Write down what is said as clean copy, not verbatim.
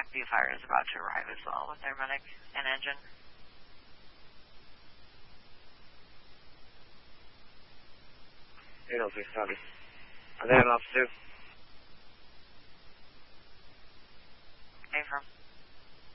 TAC B Fire is about to arrive as well with their medic and engine. 806, copy. Are they heading off too? Affirm.